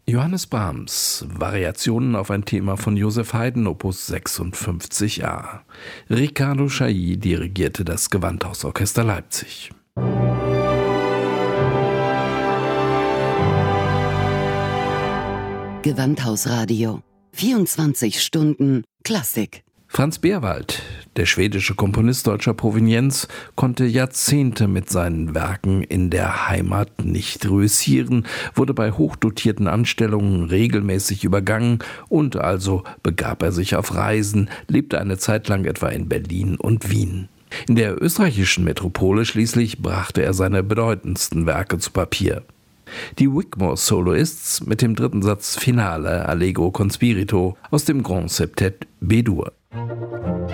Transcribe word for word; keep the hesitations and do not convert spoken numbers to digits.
Johannes Brahms, Variationen auf ein Thema von Joseph Haydn, Opus sechsundfünfzig a. Riccardo Chailly dirigierte das Gewandhausorchester Leipzig. Gewandhausradio. vierundzwanzig Stunden Klassik. Franz Beerwald, der schwedische Komponist deutscher Provenienz, konnte Jahrzehnte mit seinen Werken in der Heimat nicht reüssieren, wurde bei hochdotierten Anstellungen regelmäßig übergangen und also begab er sich auf Reisen, lebte eine Zeit lang etwa in Berlin und Wien. In der österreichischen Metropole schließlich brachte er seine bedeutendsten Werke zu Papier. Die Wigmore Soloists mit dem dritten Satz Finale Allegro con Spirito aus dem Grand Septett B-Dur.